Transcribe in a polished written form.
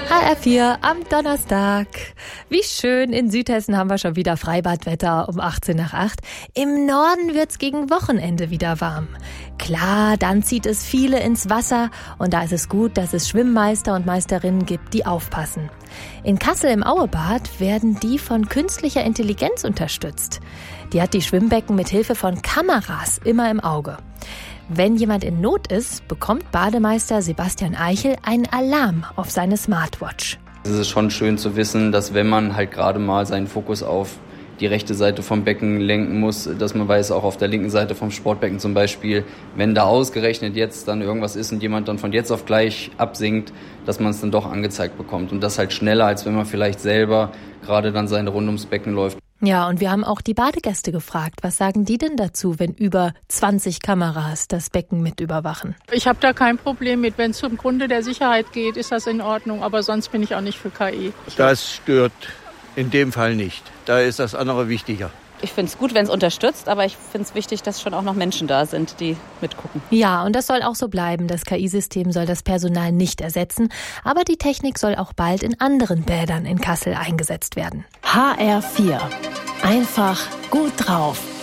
HR4 am Donnerstag. Wie schön, in Südhessen haben wir schon wieder Freibadwetter um 18 nach 8. Im Norden wird's gegen Wochenende wieder warm. Klar, dann zieht es viele ins Wasser und da ist es gut, dass es Schwimmmeister und Meisterinnen gibt, die aufpassen. In Kassel im Auebad werden die von künstlicher Intelligenz unterstützt. Die hat die Schwimmbecken mit Hilfe von Kameras immer im Auge. Wenn jemand in Not ist, bekommt Bademeister Sebastian Eichel einen Alarm auf seine Smartwatch. Es ist schon schön zu wissen, dass wenn man halt gerade mal seinen Fokus auf die rechte Seite vom Becken lenken muss, dass man weiß, auch auf der linken Seite vom Sportbecken zum Beispiel, wenn da ausgerechnet jetzt dann irgendwas ist und jemand dann von jetzt auf gleich absinkt, dass man es dann doch angezeigt bekommt. Und das halt schneller, als wenn man vielleicht selber gerade dann seine Runde ums Becken läuft. Ja, und wir haben auch die Badegäste gefragt. Was sagen die denn dazu, wenn über 20 Kameras das Becken mit überwachen? Ich habe da kein Problem mit. Wenn es zum Grunde der Sicherheit geht, ist das in Ordnung. Aber sonst bin ich auch nicht für KI. Das stört in dem Fall nicht. Da ist das andere wichtiger. Ich finde es gut, wenn es unterstützt, aber ich finde es wichtig, dass schon auch noch Menschen da sind, die mitgucken. Ja, und das soll auch so bleiben. Das KI-System soll das Personal nicht ersetzen, aber die Technik soll auch bald in anderen Bädern in Kassel eingesetzt werden. HR4. Einfach gut drauf.